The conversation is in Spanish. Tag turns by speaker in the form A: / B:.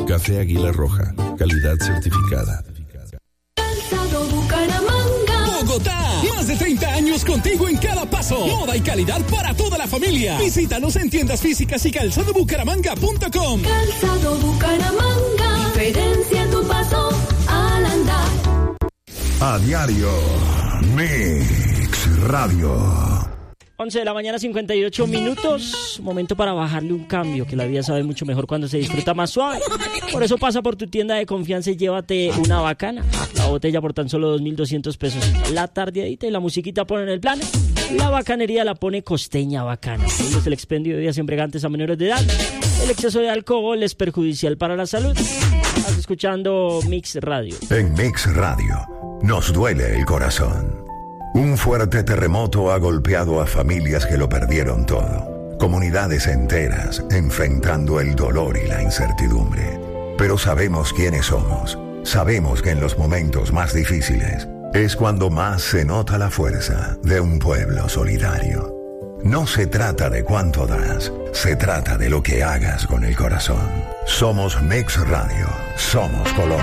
A: Café Águila Roja, calidad certificada.
B: Calzado Bucaramanga.
C: Bogotá, más de 30 años contigo en cada paso. Moda y calidad para toda la familia. Visítanos en tiendas físicas y calzadobucaramanga.com.
B: Calzado Bucaramanga. Diferencia tu paso al andar.
D: A diario, Mix Radio.
E: 11 de la mañana, 58 minutos. Momento para bajarle un cambio, que la vida sabe mucho mejor cuando se disfruta más suave. Por eso pasa por tu tienda de confianza y llévate una bacana. La botella por tan solo 2.200 pesos. La tardeadita y la musiquita ponen el plan. La bacanería la pone Costeña Bacana. Es el expendio de bebidas embriagantes a menores de edad. El exceso de alcohol es perjudicial para la salud. Estás escuchando Mix Radio.
D: En Mix Radio, nos duele el corazón. Un fuerte terremoto ha golpeado a familias que lo perdieron todo. Comunidades enteras enfrentando el dolor y la incertidumbre. Pero sabemos quiénes somos. Sabemos que en los momentos más difíciles es cuando más se nota la fuerza de un pueblo solidario. No se trata de cuánto das, se trata de lo que hagas con el corazón. Somos Mix Radio, somos Colombia.